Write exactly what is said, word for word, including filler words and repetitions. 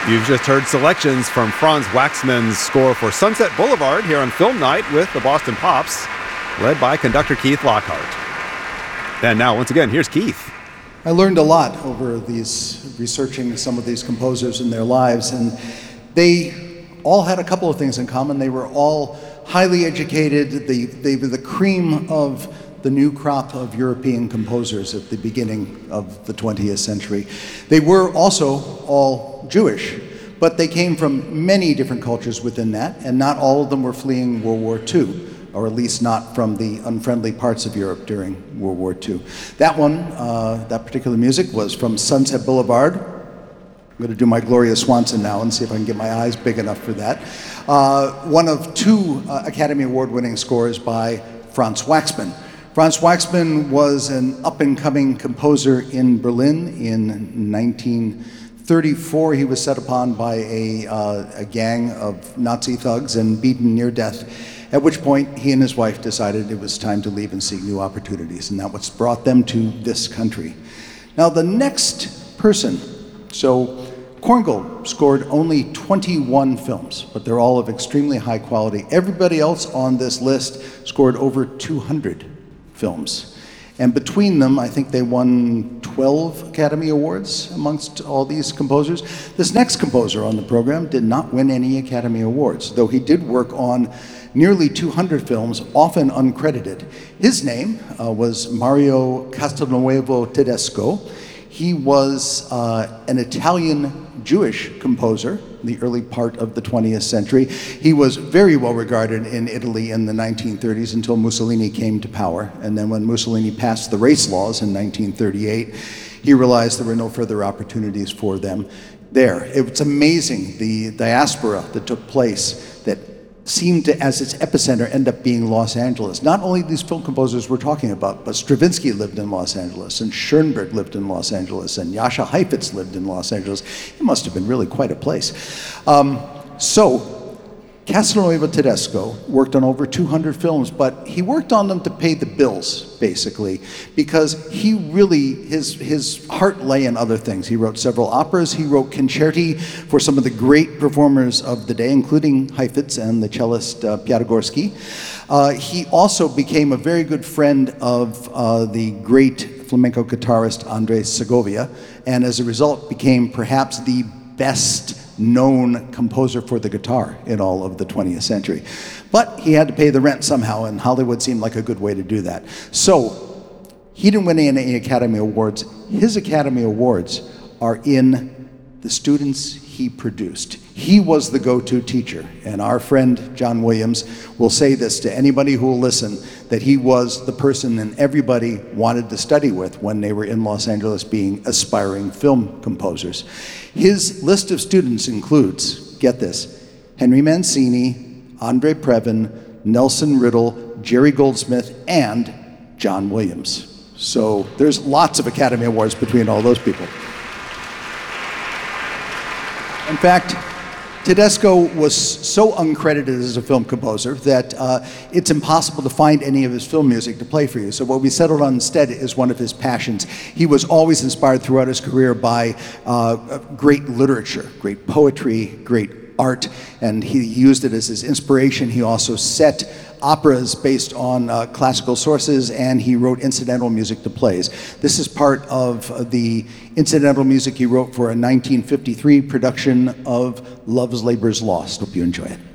You've just heard selections from Franz Waxman's score for Sunset Boulevard here on Film Night with the Boston Pops, led by conductor Keith Lockhart. And now, once again, here's Keith. I learned a lot over these, researching some of these composers and their lives, and they all had a couple of things in common. They were all highly educated. They, they were the cream of the new crop of European composers at the beginning of the twentieth century. They were also all Jewish, but they came from many different cultures within that, and not all of them were fleeing World War Two, or at least not from the unfriendly parts of Europe during World War Two. That one, uh, that particular music was from Sunset Boulevard. I'm going to do my Gloria Swanson now and see if I can get my eyes big enough for that. Uh, one of two uh, Academy Award-winning scores by Franz Waxman. Franz Waxman was an up-and-coming composer in Berlin in nineteen thirty-four. He was set upon by a, uh, a gang of Nazi thugs and beaten near death, at which point he and his wife decided it was time to leave and seek new opportunities, and that was brought them to this country. Now the next person, so Korngold scored only twenty-one films, but they're all of extremely high quality. Everybody else on this list scored over two hundred films. And between them, I think they won twelve Academy Awards amongst all these composers. This next composer on the program did not win any Academy Awards, though he did work on nearly two hundred films, often uncredited. His name uh, was Mario Castelnuovo Tedesco. He was uh, an Italian Jewish composer in the early part of the twentieth century. He was very well regarded in Italy in the nineteen thirties until Mussolini came to power. And then when Mussolini passed the race laws in nineteen thirty-eight, he realized there were no further opportunities for them there. It's amazing the diaspora that took place that seemed to, as its epicenter, end up being Los Angeles. Not only these film composers we're talking about, but Stravinsky lived in Los Angeles, and Schoenberg lived in Los Angeles, and Jascha Heifetz lived in Los Angeles. It must have been really quite a place. Um, so, Castelnuovo Tedesco worked on over two hundred films, but he worked on them to pay the bills, basically, because he really, his, his heart lay in other things. He wrote several operas, he wrote concerti for some of the great performers of the day, including Heifetz and the cellist uh, Piatigorsky. Uh, he also became a very good friend of uh, the great flamenco guitarist Andres Segovia, and as a result became perhaps the best known composer for the guitar in all of the twentieth century. But he had to pay the rent somehow, and Hollywood seemed like a good way to do that. So he didn't win any Academy Awards. His Academy Awards are in the students he produced. He was the go-to teacher, and our friend John Williams will say this to anybody who will listen, that he was the person that everybody wanted to study with when they were in Los Angeles being aspiring film composers. His list of students includes, get this, Henry Mancini, Andre Previn, Nelson Riddle, Jerry Goldsmith, and John Williams. So there's lots of Academy Awards between all those people. In fact, Tedesco was so uncredited as a film composer that uh, it's impossible to find any of his film music to play for you. So what we settled on instead is one of his passions. He was always inspired throughout his career by uh, great literature, great poetry, great art, and he used it as his inspiration. He also set operas based on uh, classical sources, and he wrote incidental music to plays. This is part of the incidental music he wrote for a nineteen fifty-three production of Love's Labour's Lost. Hope you enjoy it.